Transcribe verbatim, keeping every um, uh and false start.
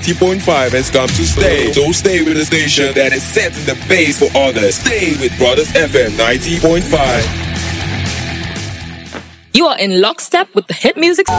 ninety point five has come to stay. So stay with the station that is setting the pace for others. Stay with Brothers F M ninety point five. You are in lockstep with the hit music.